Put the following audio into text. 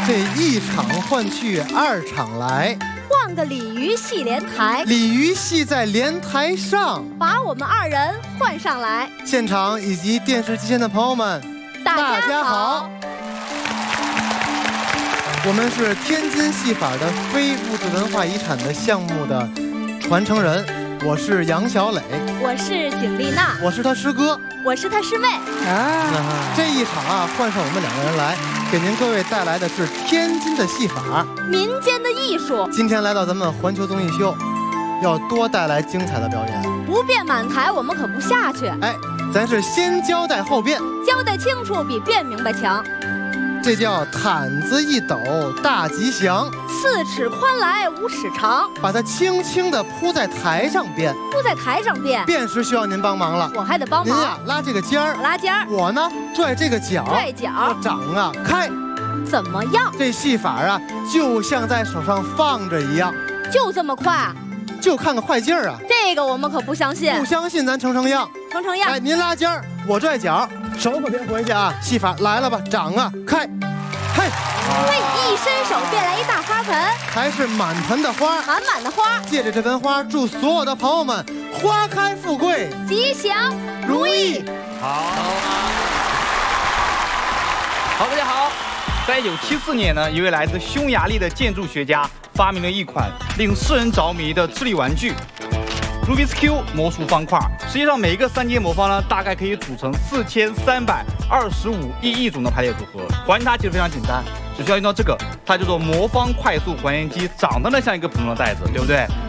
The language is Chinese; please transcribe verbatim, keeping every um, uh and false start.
这一场换去二场来， 换个鲤鱼戏莲台， 鲤鱼戏在莲台上， 把我们二人换上来。 现场以及电视机前的朋友们， 大家好， 我们是天津戏法的非物质文化遗产的项目的传承人，我是杨小磊， 我是景丽娜， 我是他师哥， 我是他师妹。 啊，这一场啊，换上我们两个人来，给您各位带来的是天津的戏法， 民间的艺术。 今天来到咱们环球综艺秀，要多带来精彩的表演。 不变满台，我们可不下去。 哎，咱是先交代后变， 交代清楚比变明白强。 这叫毯子一抖大吉祥， 四尺宽来五尺长， 把它轻轻地铺在台上变， 铺在台上变， 变时需要您帮忙了。 我还得帮忙。 您呀拉这个尖儿， 我拉尖儿， 我呢拽这个角， 拽角， 掌啊开。 怎么样？ 这戏法啊，就像在手上放着一样， 就这么快？ 就看个快劲儿啊！ 这个我们可不相信。 不相信咱成成样， 成成样。 哎，您拉尖儿，我拽角，手可别回去啊！戏法来了吧，掌啊开，嘿， 嘿，一伸手变来一大花盆， 还是满盆的花， 满满的花。 借着这盆花，祝所有的朋友们花开富贵， 吉祥如意。 好，好，大家好。在一九七四年呢，一位来自匈牙利的建筑学家发明了一款令世人着迷的智力玩具 Rubik's Cube 魔术方块。实际上，每一个三阶魔方呢，大概可以组成四千三百二十五亿亿种的排列组合。还原它其实非常简单，只需要用到这个，它叫做魔方快速还原机，长得呢像一个普通的袋子，对不对？